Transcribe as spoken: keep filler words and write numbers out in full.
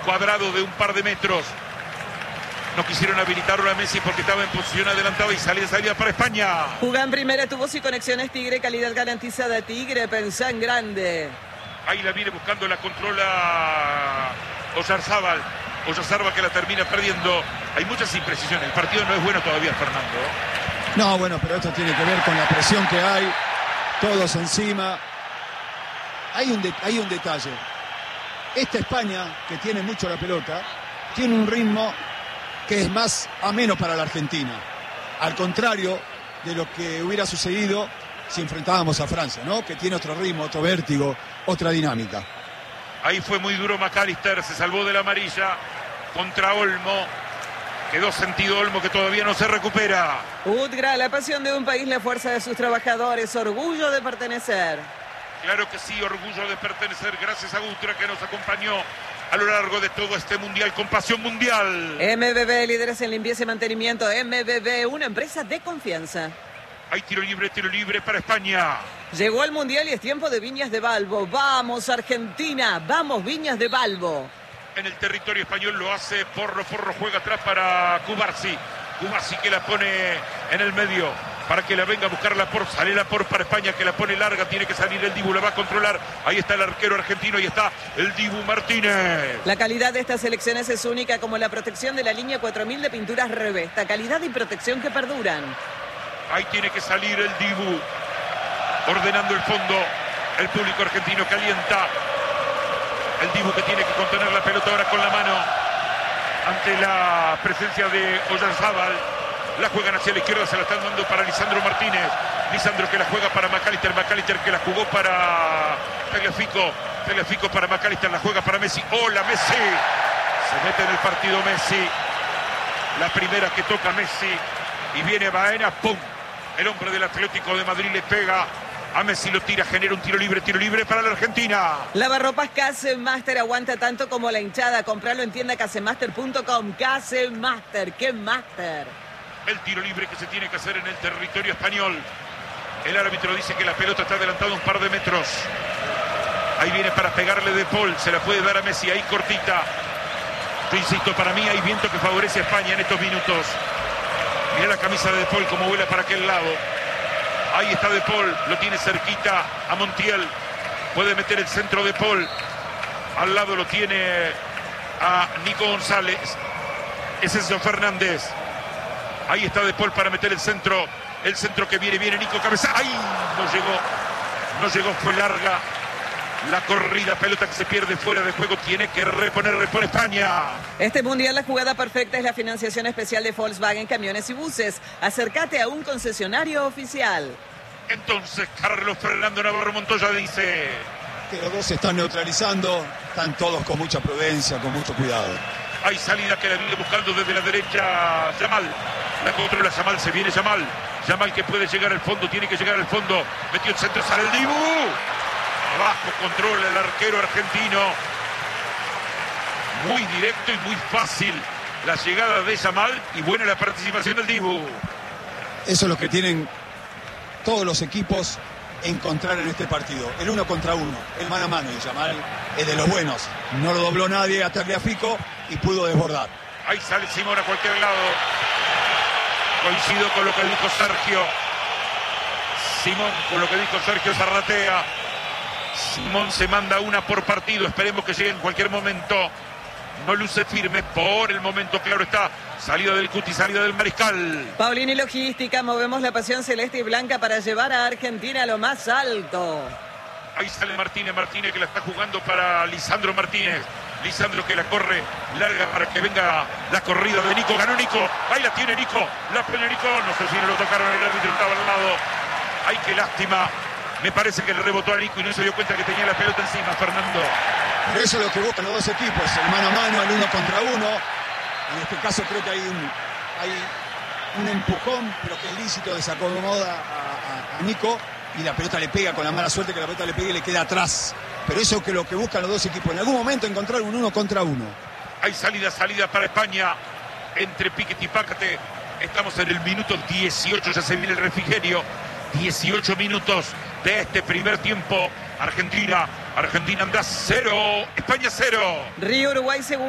cuadrado de un par de metros. No quisieron habilitarlo a Messi porque estaba en posición adelantada y salida, salida para España. Jugá en primera, tuvo y conexiones Tigre, calidad garantizada Tigre, pensá en grande. Ahí la viene buscando, la controla Oyarzábal. Oyarzábal que la termina perdiendo. Hay muchas imprecisiones, el partido no es bueno todavía, Fernando. No, bueno, pero esto tiene que ver con la presión que hay, todos encima. Hay un, de, hay un detalle. Esta España, que tiene mucho la pelota, tiene un ritmo que es más ameno para la Argentina. Al contrario de lo que hubiera sucedido si enfrentábamos a Francia, ¿no? Que tiene otro ritmo, otro vértigo, otra dinámica. Ahí fue muy duro McAllister, se salvó de la amarilla contra Olmo. Quedó sentido Olmo, que todavía no se recupera. Udgra, la pasión de un país, la fuerza de sus trabajadores, orgullo de pertenecer. Claro que sí, orgullo de pertenecer. Gracias a Udgra que nos acompañó a lo largo de todo este mundial con pasión mundial. M B B, líderes en limpieza y mantenimiento. M B B, una empresa de confianza. Hay tiro libre, tiro libre para España. Llegó al mundial y es tiempo de Viñas de Balbo. Vamos Argentina, vamos Viñas de Balbo. En el territorio español lo hace Porro, Porro juega atrás para Cubarsi. Cubarsi que la pone en el medio para que la venga a buscar la por, sale la por para España, que la pone larga, tiene que salir el Dibu, la va a controlar. Ahí está el arquero argentino, ahí está el Dibu Martínez. La calidad de estas selecciones es única, como la protección de la línea cuatro mil de pinturas Revesta. Calidad y protección que perduran. Ahí tiene que salir el Dibu, ordenando el fondo. El público argentino calienta. El Dibu que tiene que contener la pelota ahora con la mano ante la presencia de Oyarzábal. La juegan hacia la izquierda, se la están dando para Lisandro Martínez. Lisandro que la juega para McAllister. McAllister que la jugó para Tagliafico. Tagliafico para McAllister, la juega para Messi. ¡Hola, Messi! Se mete en el partido Messi. La primera que toca Messi. Y viene Baena, ¡pum! El hombre del Atlético de Madrid le pega. A Messi lo tira, genera un tiro libre, tiro libre para la Argentina. Lavarropas Casemaster, aguanta tanto como la hinchada. Compralo en tienda casemaster punto com. Casemaster, ¡qué master! El tiro libre que se tiene que hacer en el territorio español. El árbitro dice que la pelota está adelantada un par de metros. Ahí viene para pegarle De Paul, se la puede dar a Messi, ahí cortita. Yo insisto, para mí hay viento que favorece a España en estos minutos. Mirá la camisa de De Paul como vuela para aquel lado. Ahí está De Paul, lo tiene cerquita a Montiel. Puede meter el centro De Paul. Al lado lo tiene a Nico González. Es Enzo Fernández. Ahí está De Paul para meter el centro. El centro que viene, viene Nico Cabeza. ¡Ay! No llegó. No llegó, fue larga. La corrida, pelota que se pierde fuera de juego. Tiene que reponer, repone España. Este mundial, la jugada perfecta es la financiación especial de Volkswagen Camiones y Buses. Acércate a un concesionario oficial. Entonces, Carlos Fernando Navarro Montoya dice que los dos se están neutralizando. Están todos con mucha prudencia, con mucho cuidado. Hay salida que la viene buscando desde la derecha Yamal. La controla Yamal, se viene Yamal. Yamal que puede llegar al fondo, tiene que llegar al fondo. Metió el centro, sale el Dibu. Abajo controla el arquero argentino. Muy directo y muy fácil la llegada de Yamal y buena la participación del Dibu. Eso es lo que tienen todos los equipos encontrar en este partido. El uno contra uno, el mano a mano. Y Yamal es de los buenos. No lo dobló nadie hasta Tagliafico y pudo desbordar. Ahí sale Simón a cualquier lado. Coincido con lo que dijo Sergio. Simón, con lo que dijo Sergio Zarratea. Simón se manda una por partido. Esperemos que llegue en cualquier momento. No luce firme por el momento, claro está. Salida del Cuti, salida del Mariscal. Paulini Logística, movemos la pasión celeste y blanca para llevar a Argentina a lo más alto. Ahí sale Martínez, Martínez que la está jugando para Lisandro Martínez. Lisandro que la corre larga para que venga la corrida de Nico. Ganó Nico. Ahí la tiene Nico. La pone Nico. No sé si no lo tocaron, el árbitro estaba al lado. Ay, qué lástima. Me parece que le rebotó a Nico y no se dio cuenta que tenía la pelota encima, Fernando. Pero eso es lo que buscan los dos equipos, el mano a mano, el uno contra uno. En este caso creo que hay un, hay un empujón, pero que es lícito, desacomoda a, a, a Nico y la pelota le pega con la mala suerte que la pelota le pega y le queda atrás. Pero eso es que lo que buscan los dos equipos, en algún momento encontrar un uno contra uno. Hay salida, salida para España entre Piquet y Pácate. Estamos en el minuto dieciocho, ya se viene el refrigerio. dieciocho minutos de este primer tiempo. Argentina, Argentina anda cero, España cero. Río Uruguay segundo.